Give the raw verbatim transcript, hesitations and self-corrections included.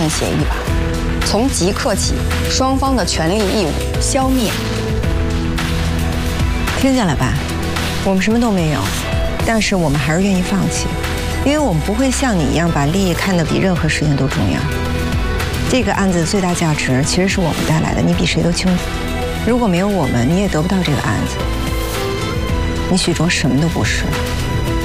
定协议吧，从即刻起，双方的权利义务消灭。 听见了吧？我们什么都没有，但是我们还是愿意放弃，因为我们不会像你一样把利益看得比任何事情都重要。这个案子的最大价值其实是我们带来的，你比谁都清楚。如果没有我们，你也得不到这个案子。你许卓什么都不是。